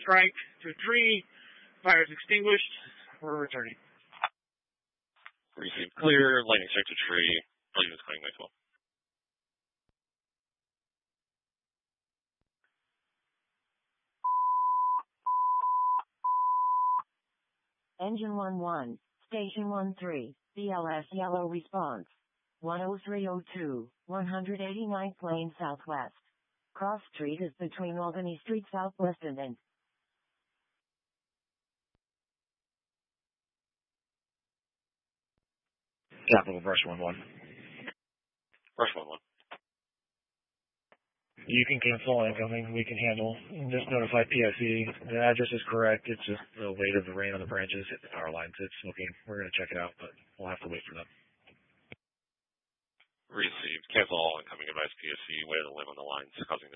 strike to a tree. Fire is extinguished. We're returning. Received clear. Lightning strike to tree. Believe it's coming way 12. Engine 1-1, Station 1-3, BLS Yellow response. 10302, 189th Lane Southwest. Cross Street is between Albany Street Southwest and Capital Brush 1-1. Brush 1-1. You can cancel incoming. We can handle. Just notify PSE. The address is correct. It's just the weight of the rain on the branches hit the power lines. It's smoking. We're going to check it out, but we'll have to wait for them. Received. Cancel all incoming. Advise PSE. Weight of the limb on the lines causing the